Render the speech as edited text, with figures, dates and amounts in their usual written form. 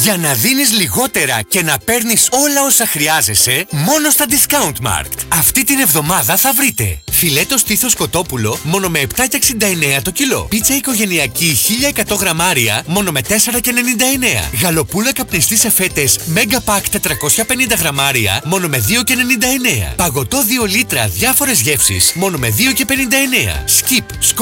Για να δίνεις λιγότερα και να παίρνεις όλα όσα χρειάζεσαι, μόνο στα Discount Markt. Αυτή την εβδομάδα θα βρείτε φιλέτο στήθος κοτόπουλο μόνο με 7,69 το κιλό. Πίτσα οικογενειακή 1100 γραμμάρια μόνο με 4,99. Γαλοπούλα καπνιστή σε φέτες Mega Pack 450 γραμμάρια μόνο με 2,99. Παγωτό 2 λίτρα διάφορες γεύσεις μόνο με 2,59. Skip